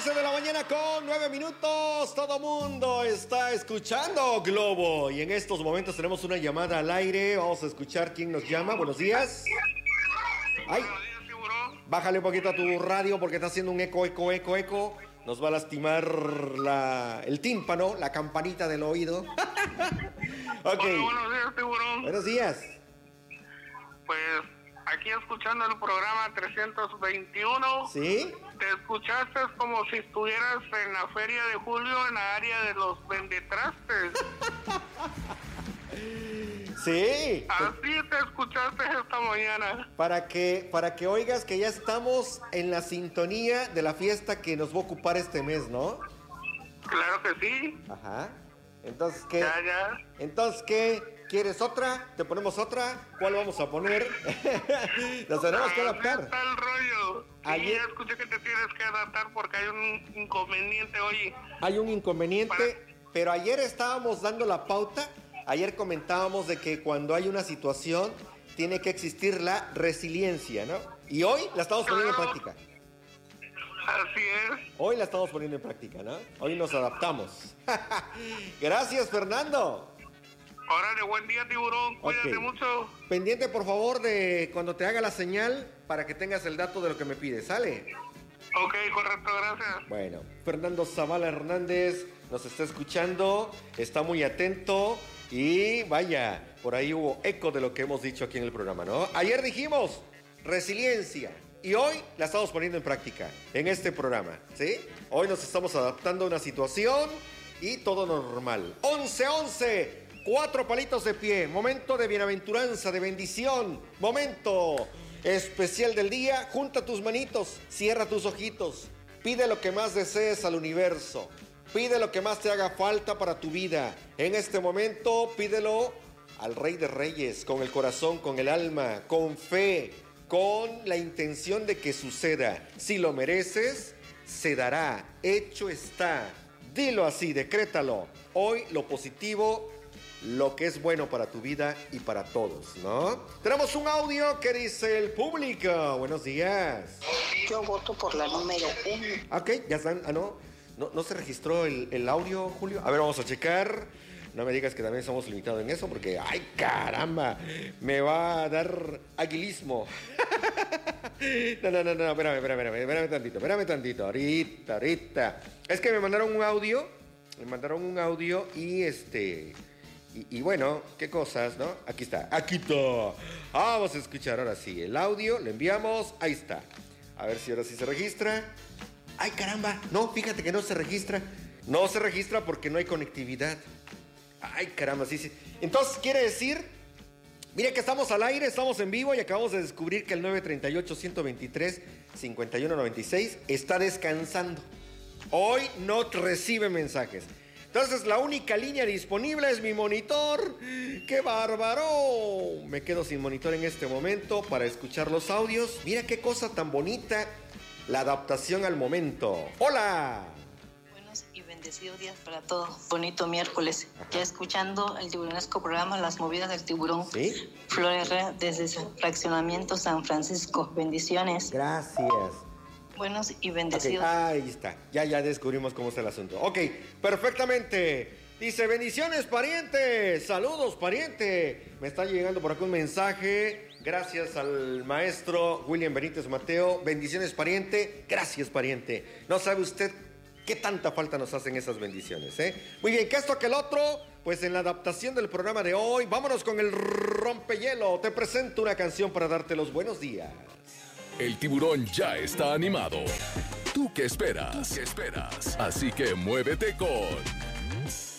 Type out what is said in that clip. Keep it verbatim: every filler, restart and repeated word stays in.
once de la mañana con nueve minutos. Todo mundo está escuchando Globo. Y en estos momentos tenemos una llamada al aire. Vamos a escuchar quién nos llama. Buenos días. Ay, bájale un poquito a tu radio porque está haciendo un eco, eco, eco, eco. Nos va a lastimar la, el tímpano, la campanita del oído. Ok. Hola, buenos días, tiburón. Buenos días. Pues aquí escuchando el programa trescientos veintiuno. ¿Sí? Te escuchaste como si estuvieras en la feria de julio en la área de los vendetrastes. Sí. Así te escuchaste esta mañana. Para que, para que oigas que ya estamos en la sintonía de la fiesta que nos va a ocupar este mes, ¿no? Claro que sí. Ajá. Entonces, ¿qué? Ya, ya. Entonces, ¿qué? ¿Quieres otra? ¿Te ponemos otra? ¿Cuál vamos a poner? Nos tenemos que adaptar. Así está el rollo. Ayer... Y ya escuché que te tienes que adaptar porque hay un inconveniente hoy. Hay un inconveniente, Para... pero ayer estábamos dando la pauta. Ayer comentábamos de que cuando hay una situación tiene que existir la resiliencia, ¿no? Y hoy la estamos poniendo en práctica. Así es. Hoy la estamos poniendo en práctica, ¿no? Hoy nos adaptamos. Gracias, Fernando. Órale, buen día, tiburón. Cuídate Okay. mucho. Pendiente, por favor, de cuando te haga la señal para que tengas el dato de lo que me pides. ¿Sale? Ok, correcto, gracias. Bueno, Fernando Zavala Hernández nos está escuchando, está muy atento y vaya, por ahí hubo eco de lo que hemos dicho aquí en el programa, ¿no? Ayer dijimos resiliencia y hoy la estamos poniendo en práctica en este programa, ¿sí? Hoy nos estamos adaptando a una situación y todo normal. once once, cuatro palitos de pie, momento de bienaventuranza, de bendición, momento especial del día. Junta tus manitos, cierra tus ojitos, pide lo que más desees al universo, pide lo que más te haga falta para tu vida. En este momento pídelo al Rey de Reyes, con el corazón, con el alma, con fe, con la intención de que suceda. Si lo mereces, se dará, hecho está. Dilo así, decrétalo. Hoy lo positivo, lo que es bueno para tu vida y para todos, ¿no? Tenemos un audio que dice el público. Buenos días. Yo voto por la número uno. Ok, ya están. Ah, no. No, no se registró el, el audio, Julio. A ver, vamos a checar. No me digas que también somos limitados en eso, porque, ay, caramba, me va a dar aguilismo. No, no, no, no, espérame, espérame, espérame, espérame tantito, espérame tantito, ahorita, ahorita. Es que me mandaron un audio, me mandaron un audio y este... Y, y bueno, qué cosas, ¿no? Aquí está, aquí está. Vamos a escuchar ahora sí el audio, le enviamos, ahí está. A ver si ahora sí se registra. ¡Ay, caramba! No, fíjate que no se registra. No se registra porque no hay conectividad. ¡Ay, caramba! Sí, sí. Entonces, quiere decir... Mire que estamos al aire, estamos en vivo y acabamos de descubrir que el nueve tres ocho, uno dos tres, cinco uno nueve seis está descansando. Hoy no recibe mensajes. Entonces, la única línea disponible es mi monitor. ¡Qué bárbaro! Me quedo sin monitor en este momento para escuchar los audios. Mira qué cosa tan bonita. La adaptación al momento. ¡Hola! Buenos y bendecidos días para todos. Bonito miércoles. Ajá. Ya escuchando el tiburonesco programa Las Movidas del Tiburón. ¿Sí? Flor Herrera desde Fraccionamiento San Francisco. Bendiciones. Gracias. Buenos y bendecidos. Okay, ahí está. Ya, ya descubrimos cómo está el asunto. Ok, perfectamente. Dice, bendiciones, pariente. Saludos, pariente. Me está llegando por acá un mensaje. Gracias al maestro William Benítez Mateo. Bendiciones, pariente. Gracias, pariente. No sabe usted qué tanta falta nos hacen esas bendiciones, ¿eh? Muy bien, que esto que el otro, pues en la adaptación del programa de hoy, vámonos con el rompehielo. Te presento una canción para darte los buenos días. El tiburón ya está animado. ¿Tú qué esperas? ¿Tú qué esperas? Así que muévete con